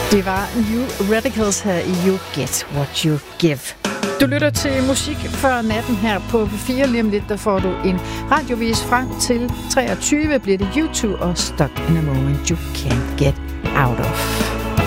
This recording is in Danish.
Det var New Radicals her i You Get What You Give. Du lytter til musik før natten her på P4. Lige om lidt, der får du en radiovis frem til 23. Bliver det U2 og Stuck in a Moment You Can't Get Out of.